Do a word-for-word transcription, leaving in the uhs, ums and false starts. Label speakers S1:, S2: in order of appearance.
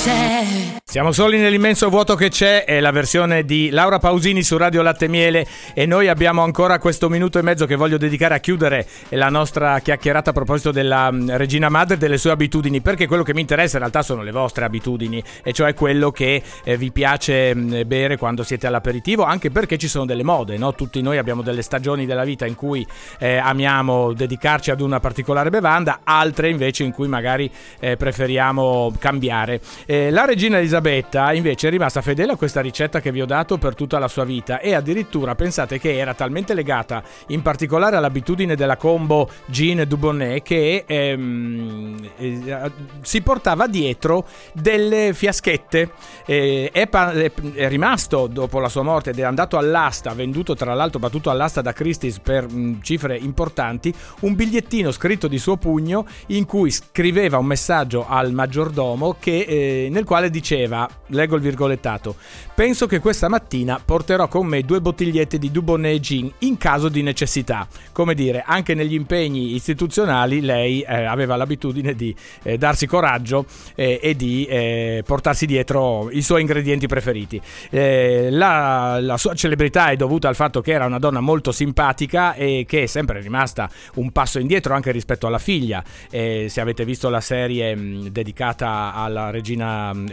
S1: c'è.
S2: Siamo soli nell'immenso vuoto che c'è, è la versione di Laura Pausini su Radio Latte Miele e noi abbiamo ancora questo minuto e mezzo che voglio dedicare a chiudere la nostra chiacchierata a proposito della regina madre e delle sue abitudini, perché quello che mi interessa in realtà sono le vostre abitudini, e cioè quello che eh, vi piace mh, bere quando siete all'aperitivo, anche perché ci sono delle mode, no? Tutti noi abbiamo delle stagioni della vita in cui eh, amiamo dedicarci ad una particolare bevanda, altre invece in cui magari eh, preferiamo cambiare. Eh, la regina Elisabetta invece è rimasta fedele a questa ricetta che vi ho dato per tutta la sua vita, e addirittura pensate che era talmente legata in particolare all'abitudine della combo gin Dubonnet che ehm, eh, si portava dietro delle fiaschette. eh, è, pa- è rimasto dopo la sua morte ed è andato all'asta, venduto tra l'altro, battuto all'asta da Christie's per mh, cifre importanti, un bigliettino scritto di suo pugno in cui scriveva un messaggio al maggiordomo che, eh, nel quale diceva, leggo il virgolettato: penso che questa mattina porterò con me due bottigliette di Dubonnet Gin in caso di necessità. Come dire, anche negli impegni istituzionali lei eh, aveva l'abitudine di eh, darsi coraggio eh, e di eh, portarsi dietro i suoi ingredienti preferiti. Eh, la, la sua celebrità è dovuta al fatto che era una donna molto simpatica e che è sempre rimasta un passo indietro anche rispetto alla figlia. Eh, se avete visto la serie mh, dedicata alla regina